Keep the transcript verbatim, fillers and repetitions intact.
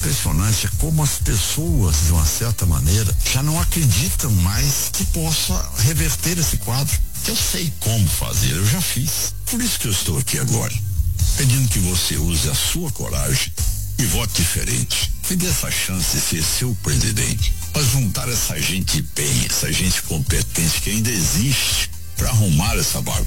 impressionante é como as pessoas, de uma certa maneira, já não acreditam mais que possa reverter esse quadro. Eu sei como fazer, eu já fiz. Por isso que eu estou aqui agora, pedindo que você use a sua coragem e vote diferente. Me dê essa chance de ser seu presidente, para juntar essa gente bem, essa gente competente que ainda existe, para arrumar essa bagunça.